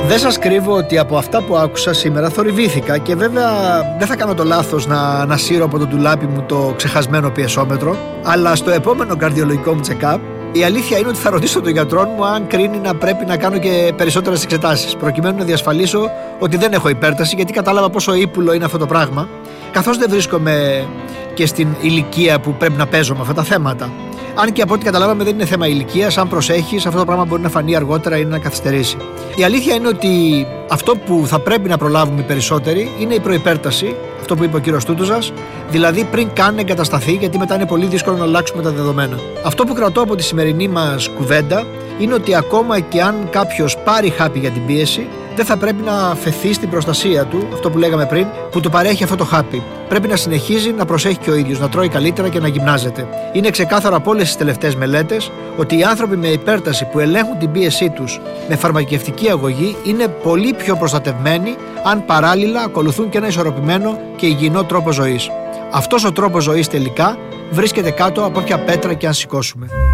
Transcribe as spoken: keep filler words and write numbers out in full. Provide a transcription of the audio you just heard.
Δεν σας κρύβω ότι από αυτά που άκουσα σήμερα θορυβήθηκα και βέβαια δεν θα κάνω το λάθος να ανασύρω από το ντουλάπι μου το ξεχασμένο πιεσόμετρο, αλλά στο επόμενο καρδιολογικό μου check-up η αλήθεια είναι ότι θα ρωτήσω τον γιατρό μου αν κρίνει να πρέπει να κάνω και περισσότερες εξετάσεις, προκειμένου να διασφαλίσω ότι δεν έχω υπέρταση, γιατί κατάλαβα πόσο ύπουλο είναι αυτό το πράγμα, καθώς δεν βρίσκομαι και στην ηλικία που πρέπει να παίζω με αυτά τα θέματα. Αν και από ό,τι καταλάβαμε δεν είναι θέμα ηλικίας, αν προσέχεις, αυτό το πράγμα μπορεί να φανεί αργότερα ή να καθυστερήσει. Η αλήθεια είναι ότι αυτό που θα πρέπει να προλάβουμε οι περισσότεροι είναι η προϋπέρταση, αυτό που είπε ο κύριος Τούτουζας, δηλαδή πριν καν εγκατασταθεί, γιατί μετά είναι πολύ δύσκολο να αλλάξουμε τα δεδομένα. Αυτό που κρατώ από τη σημερινή μας κουβέντα είναι ότι ακόμα και αν κάποιος πάρει χάπι για την πίεση, δεν θα πρέπει να αφαιθεί στην προστασία του, αυτό που λέγαμε πριν, που του παρέχει αυτό το χάπι. Πρέπει να συνεχίζει να προσέχει και ο ίδιος, να τρώει καλύτερα και να γυμνάζεται. Είναι ξεκάθαρο από όλες τις τελευταίες μελέτες ότι οι άνθρωποι με υπέρταση που ελέγχουν την πίεσή τους με φαρμακευτική αγωγή είναι πολύ πιο προστατευμένοι αν παράλληλα ακολουθούν και ένα ισορροπημένο και υγιεινό τρόπο ζωής. Αυτός ο τρόπος ζωής τελικά βρίσκεται κάτω από όποια πέτρα και αν σηκώσουμε.